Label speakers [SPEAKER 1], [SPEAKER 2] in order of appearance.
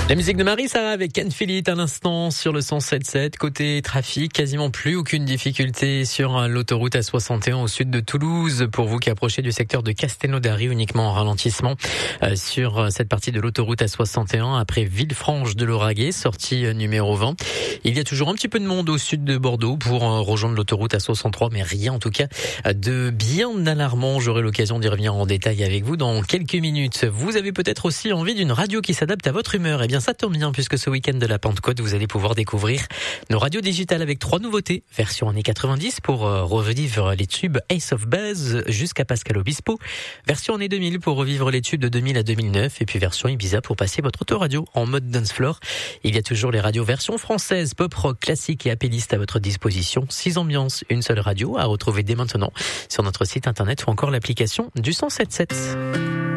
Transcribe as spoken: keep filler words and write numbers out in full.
[SPEAKER 1] La musique de Marie-Sarah avec Ken Phillips à l'instant sur le cent sept sept. Côté trafic, quasiment plus aucune difficulté sur l'autoroute A soixante et un au sud de Toulouse. Pour vous qui approchez du secteur de Castelnaudary, uniquement en ralentissement euh, sur cette partie de l'autoroute A soixante et un après Villefranche de l'Auragais, sortie numéro vingt. Il y a toujours un petit peu de monde au sud de Bordeaux pour euh, rejoindre l'autoroute A soixante-trois, mais rien en tout cas de bien alarmant. J'aurai l'occasion d'y revenir en détail avec vous dans quelques minutes. Vous avez peut-être aussi envie d'une radio qui s'adapte à votre humeur. Eh bien, ça tombe bien puisque ce week-end de la Pentecôte, vous allez pouvoir découvrir nos radios digitales avec trois nouveautés. Version années quatre-vingt-dix pour euh, revivre les tubes Ace of Base jusqu'à Pascal Obispo. Version années deux mille pour revivre les tubes de deux mille à deux mille neuf. Et puis version Ibiza pour passer votre autoradio en mode dance floor. Il y a toujours les radios version française, pop rock, classique et appelliste à votre disposition. Six ambiances, une seule radio à retrouver dès maintenant sur notre site internet ou encore l'application du cent sept sept.